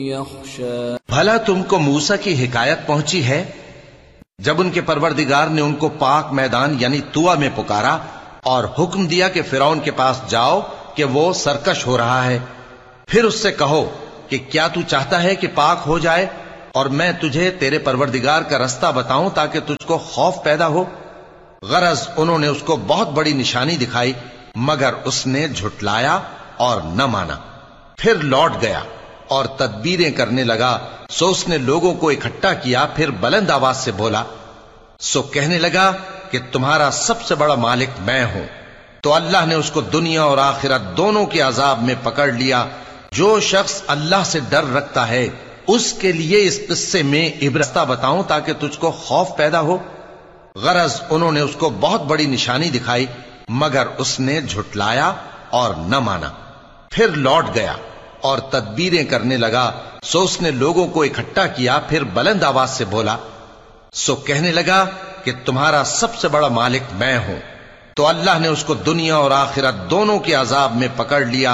يخشى بھلا تم کو موسیٰ کی حکایت پہنچی ہے جب ان کے پروردگار نے ان کو پاک میدان یعنی طویٰ میں پکارا اور حکم دیا کہ فرعون کے پاس جاؤ کہ وہ سرکش ہو رہا ہے، پھر اس سے کہو کہ کیا تو چاہتا ہے کہ پاک ہو جائے اور میں تجھے تیرے پروردگار کا رستہ بتاؤں تاکہ تجھ کو خوف پیدا ہو؟ غرض انہوں نے اس کو بہت بڑی نشانی دکھائی مگر اس نے جھٹلایا اور نہ مانا، پھر لوٹ گیا اور تدبیریں کرنے لگا، سو اس نے لوگوں کو اکٹھا کیا، پھر بلند آواز سے بولا، سو کہنے لگا کہ تمہارا سب سے بڑا مالک میں ہوں۔ تو اللہ نے اس کو دنیا اور آخرت دونوں کے عذاب میں پکڑ لیا۔ جو شخص اللہ سے ڈر رکھتا ہے اس کے لیے اس قصے میں عبرت بتاؤں تاکہ تجھ کو خوف پیدا ہو۔ غرض انہوں نے اس کو بہت بڑی نشانی دکھائی مگر اس نے جھٹلایا اور نہ مانا، پھر لوٹ گیا اور تدبیریں کرنے لگا، سو اس نے لوگوں کو اکٹھا کیا، پھر بلند آواز سے بولا، سو کہنے لگا کہ تمہارا سب سے بڑا مالک میں ہوں۔ تو اللہ نے اس کو دنیا اور آخرت دونوں کے عذاب میں پکڑ لیا۔